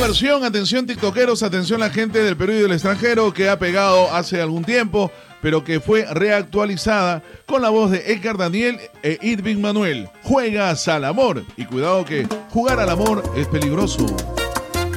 versión, atención tiktokeros, atención la gente del Perú y del extranjero que ha pegado hace algún tiempo, pero que fue reactualizada con la voz de Edgar Daniel e Irving Manuel. Juegas al amor y cuidado que jugar al amor es peligroso.